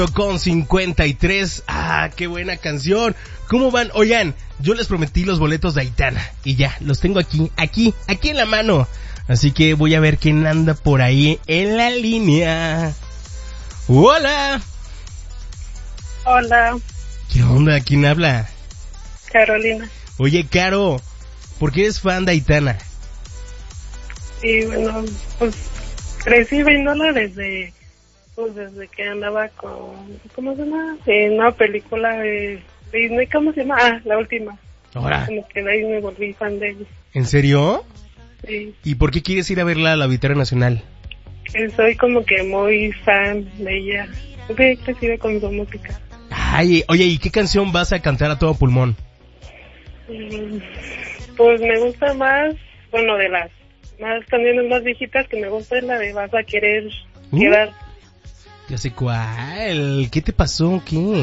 con 53. Qué buena canción. ¿Cómo van? Oigan, yo les prometí los boletos de Aitana y ya, los tengo aquí en la mano. Así que voy a ver quién anda por ahí en la línea. Hola. Hola. ¿Qué onda? ¿Quién habla? Carolina. Oye, Caro, ¿por qué eres fan de Aitana? Y bueno, pues crecí viéndola desde que andaba con, ¿cómo se llama? En una película de Disney, ¿cómo se llama? La última. Ahora. Como que de ahí me volví fan de ella. ¿En serio? Sí. ¿Y por qué quieres ir a verla a la Auditorio Nacional? Soy como que muy fan de ella. He crecido con su música. Ay, oye, ¿y qué canción vas a cantar a todo pulmón? Pues me gusta más, bueno, de las más canciones más viejitas que me gusta es la de Vas a querer quedar. Ya sé cuál. ¿Qué te pasó? ¿Qué?